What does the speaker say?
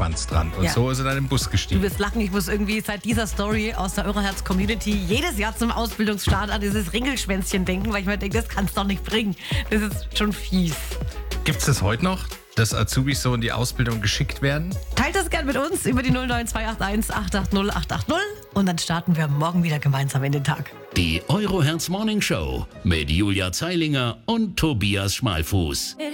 Schwanz dran. Und so ist er dann im Bus Du gestiegen. wirst lachen, ich muss irgendwie seit dieser Story aus der Euroherz-Community jedes Jahr zum Ausbildungsstart an dieses Ringelschwänzchen denken, weil ich mir denke, das kann's doch nicht bringen. Das ist schon fies. Gibt es das heute noch, dass Azubis so in die Ausbildung geschickt werden? Teilt das gern mit uns über die 09281 880 880 und dann starten wir morgen wieder gemeinsam in den Tag. Die Euroherz Morning Show mit Julia Zeilinger und Tobias Schmalfuß.